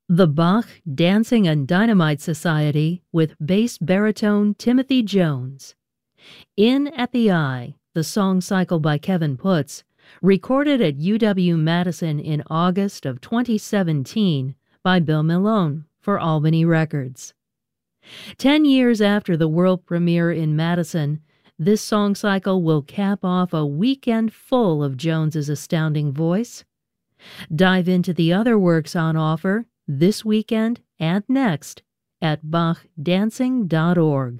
The Bach Dancing and Dynamite Society with bass baritone Timothy Jones. In at the Eye, the song cycle by Kevin Putz, recorded at UW-Madison in August of 2017 by Bill Malone for Albany Records. 10 years after the world premiere in Madison, this song cycle will cap off a weekend full of Jones's astounding voice. Dive into the other works on offer this weekend and next at bachdancing.org.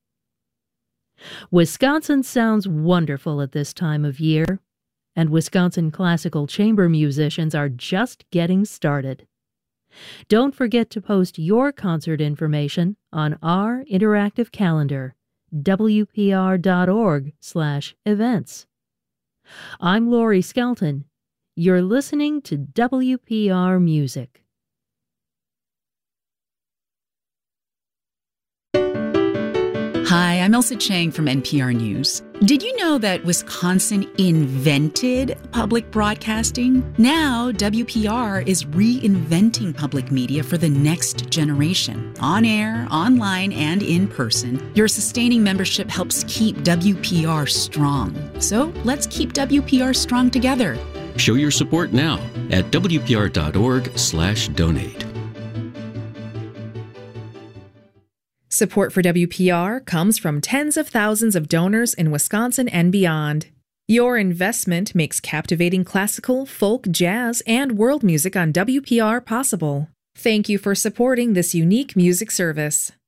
Wisconsin sounds wonderful at this time of year, and Wisconsin classical chamber musicians are just getting started. Don't forget to post your concert information on our interactive calendar, wpr.org/events. I'm Lori Skelton. You're listening to WPR Music. Hi, I'm Elsa Chang from NPR News. Did you know that Wisconsin invented public broadcasting? Now, WPR is reinventing public media for the next generation. On air, online, and in person, your sustaining membership helps keep WPR strong. So let's keep WPR strong together. Show your support now at WPR.org/donate. Support for WPR comes from tens of thousands of donors in Wisconsin and beyond. Your investment makes captivating classical, folk, jazz, and world music on WPR possible. Thank you for supporting this unique music service.